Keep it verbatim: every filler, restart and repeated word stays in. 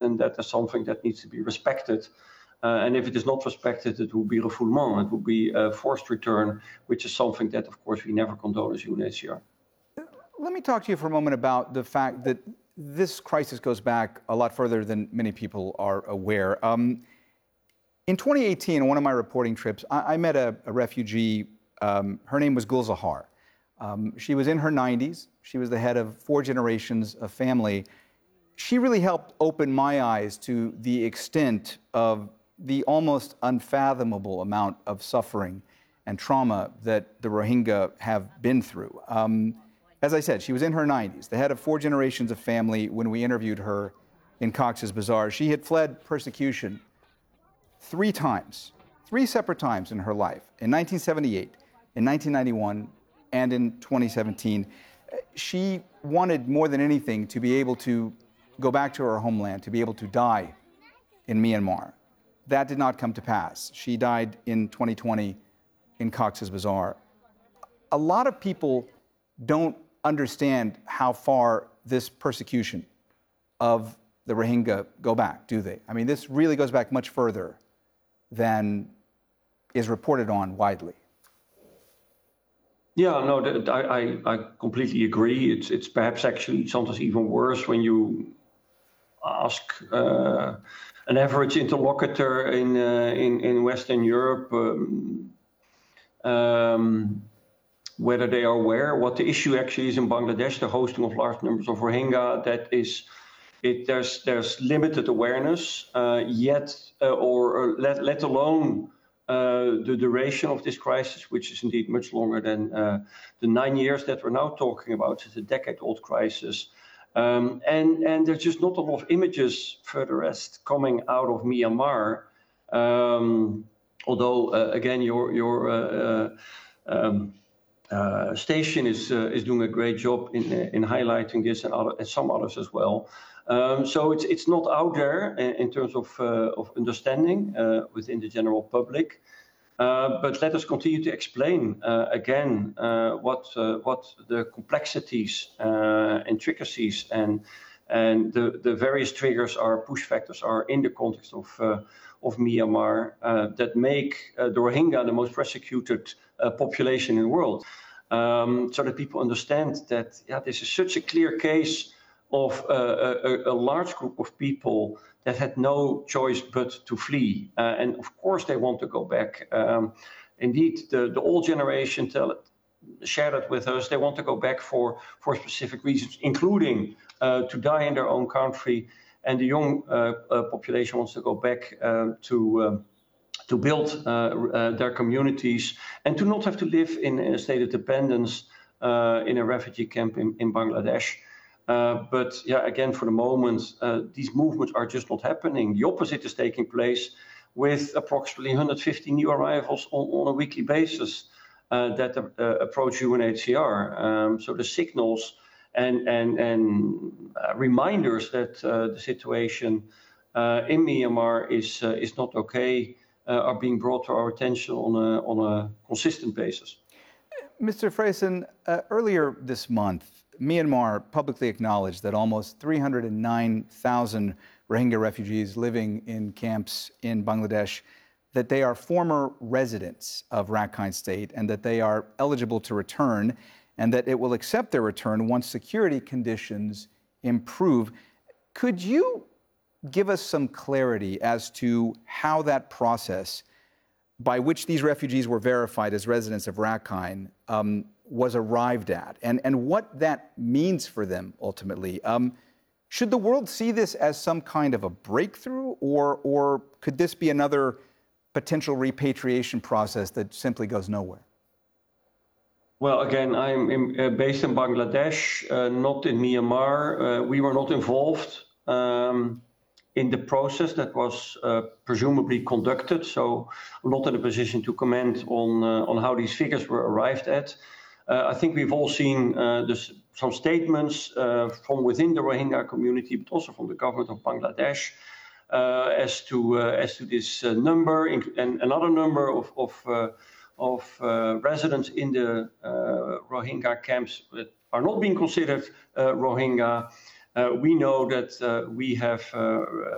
and that is something that needs to be respected. Uh, and if it is not respected, it will be refoulement. It will be a forced return, which is something that, of course, we never condone as U N H C R. Let me talk to you for a moment about the fact that this crisis goes back a lot further than many people are aware. Um, in twenty eighteen, on one of my reporting trips, I, I met a, a refugee. Um, her name was Gul Zahar. Um, she was in her nineties. She was the head of four generations of family. She really helped open my eyes to the extent of the almost unfathomable amount of suffering and trauma that the Rohingya have been through. Um, as I said, she was in her nineties, the head of four generations of family when we interviewed her in Cox's Bazar. She had fled persecution three times, three separate times in her life, in nineteen seventy-eight, in nineteen ninety-one, and in twenty seventeen. She wanted more than anything to be able to go back to her homeland, to be able to die in Myanmar. That did not come to pass. She died in twenty twenty in Cox's Bazar. A lot of people don't understand how far this persecution of the Rohingya go back, do they? I mean, this really goes back much further than is reported on widely. Yeah, no, I, I, I completely agree. It's, it's perhaps actually sometimes even worse when you ask uh, an average interlocutor in, uh, in, in Western Europe um, um, whether they are aware what the issue actually is in Bangladesh, the hosting of large numbers of Rohingya. That is, it, there's there's limited awareness uh, yet, uh, or, or let let alone uh, the duration of this crisis, which is indeed much longer than uh, the nine years that we're now talking about. It's a decade-old crisis, um, and and there's just not a lot of images for the rest coming out of Myanmar. Um, although uh, again, your your uh, uh, um, Uh, station is uh, is doing a great job in uh, in highlighting this, and, other, and some others as well. Um, so it's it's not out there in, in terms of uh, of understanding uh, within the general public. Uh, but let us continue to explain uh, again uh, what uh, what the complexities, uh, intricacies, and and the, the various triggers are, push factors are in the context of uh, of Myanmar uh, that make uh, the Rohingya the most persecuted uh, population in the world. Um, so that people understand that yeah, this is such a clear case of uh, a, a large group of people that had no choice but to flee. Uh, and of course they want to go back. Um, indeed, the, the old generation tell it, share that with us. They want to go back for, for specific reasons, including uh, to die in their own country. And the young uh, uh, population wants to go back uh, to um, to build uh, uh, their communities and to not have to live in a state of dependence uh, in a refugee camp in, in Bangladesh. Uh, but yeah, again, for the moment, uh, these movements are just not happening. The opposite is taking place with approximately one hundred fifty new arrivals on, on a weekly basis uh, that uh, approach U N H C R. Um, so the signals and, and, and uh, reminders that uh, the situation uh, in Myanmar is, uh, is not okay Uh, are being brought to our attention on a, on a consistent basis. Mister Freyson, uh, earlier this month, Myanmar publicly acknowledged that almost three hundred nine thousand Rohingya refugees living in camps in Bangladesh, that they are former residents of Rakhine State and that they are eligible to return, and that it will accept their return once security conditions improve. Could you give us some clarity as to how that process by which these refugees were verified as residents of Rakhine um, was arrived at, and, and what that means for them ultimately? Um, should the world see this as some kind of a breakthrough, or, or could this be another potential repatriation process that simply goes nowhere? Well, again, I'm in, uh, based in Bangladesh, uh, not in Myanmar. Uh, we were not involved Um, in the process that was uh, presumably conducted, so I'm not in a position to comment on uh, on how these figures were arrived at. Uh, I think we've all seen uh, this, some statements uh, from within the Rohingya community, but also from the government of Bangladesh, uh, as to uh, as to this uh, number and another number of of, uh, of uh, residents in the uh, Rohingya camps that are not being considered uh, Rohingya. Uh, we know that uh, we have uh,